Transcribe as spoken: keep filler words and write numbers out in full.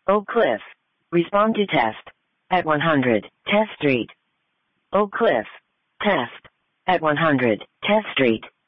Oak Cliff. Respond to test. At one hundred, Test Street. Oak Cliff. Test. At one hundred, Test Street.